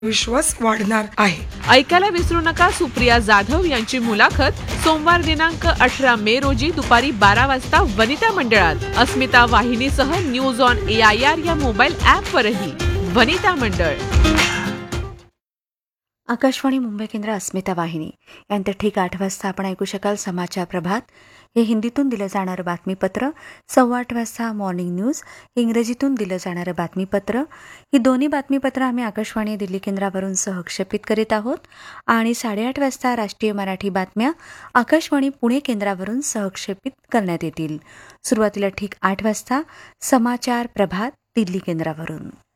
विश्वास वाढणार आहे. ऐकायला विसरू नका सुप्रिया जाधव यांची मुलाखत सोमवार दिनांक 18 मे रोजी दुपारी 12 वाजता वनिता मंडळात. अस्मिता वाहिनीसह न्यूज ऑन AIR या मोबाईल ॲपवरही. वनिता मंडळ. आकाशवाणी मुंबई केंद्र अस्मिता वाहिनी यांतर ठीक 8 वाजता आपण ऐकू शकाल समाचार प्रभात. हे हिंदीतून दिलं जाणारं बातमीपत्र. 8:15 वाजता मॉर्निंग न्यूज इंग्रजीतून दिलं जाणारं बातमीपत्र. ही दोन्ही बातमीपत्रं आम्ही आकाशवाणी दिल्ली केंद्रावरून सहक्षेपित करीत आहोत. आणि 8:30 वाजता राष्ट्रीय मराठी बातम्या आकाशवाणी पुणे केंद्रावरून सहक्षेपित करण्यात येतील. सुरुवातीला ठीक 8 वाजता समाचार प्रभात दिल्ली केंद्रावरून.